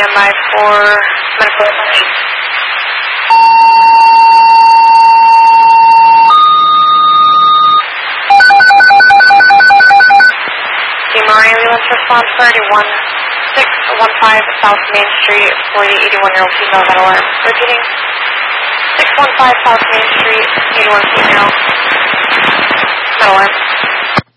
standby for medical attention. Team Mariah ambulance response 31615 South Main Street for the 81-year-old female that alarm. Repeating. 615 South Main Street, 81 female. That alarm.